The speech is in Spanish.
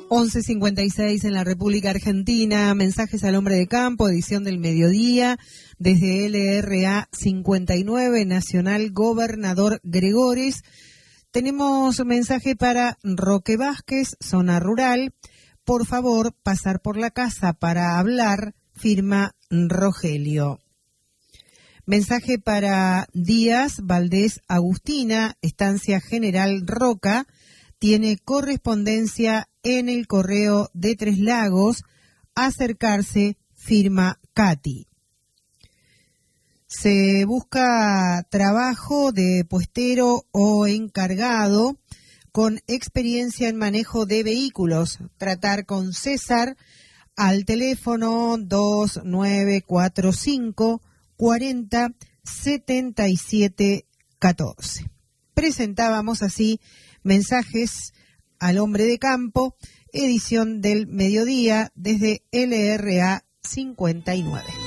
11:56 en la República Argentina. Mensajes al hombre de campo, edición del mediodía, desde LRA 59, Nacional Gobernador Gregores. Tenemos mensaje para Roque Vázquez, zona rural. Por favor, pasar por la casa para hablar, firma Rogelio. Mensaje para Díaz Valdés Agustina, Estancia General Roca. Tiene correspondencia en el correo de Tres Lagos. Acercarse, firma Katy. Se busca trabajo de puestero o encargado con experiencia en manejo de vehículos. Tratar con César al teléfono 2945 40 77 14. Presentábamos así mensajes al hombre de campo, edición del mediodía desde LRA 59.